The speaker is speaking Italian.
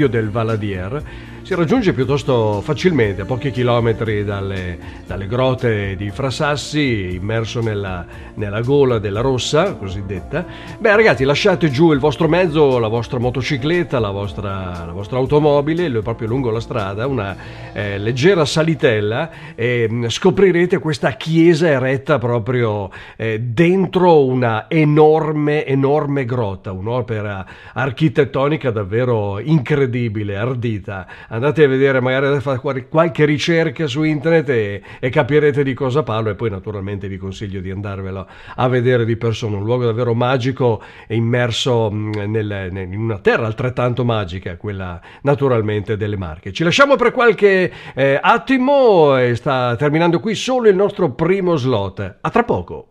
Tempio del Valadier si raggiunge piuttosto facilmente, a pochi chilometri dalle grotte di Frasassi, immerso nella gola della Rossa, cosiddetta. Beh ragazzi, lasciate giù il vostro mezzo, la vostra motocicletta, la vostra automobile, proprio lungo la strada, una leggera salitella, e scoprirete questa chiesa eretta proprio dentro una enorme grotta, un'opera architettonica davvero incredibile, ardita. Andate a vedere, magari fare qualche ricerca su internet e capirete di cosa parlo, e poi naturalmente vi consiglio di andarvelo a vedere di persona. Un luogo davvero magico e immerso in una terra altrettanto magica, quella naturalmente delle Marche. Ci lasciamo per qualche attimo, e sta terminando qui solo il nostro primo slot. A tra poco.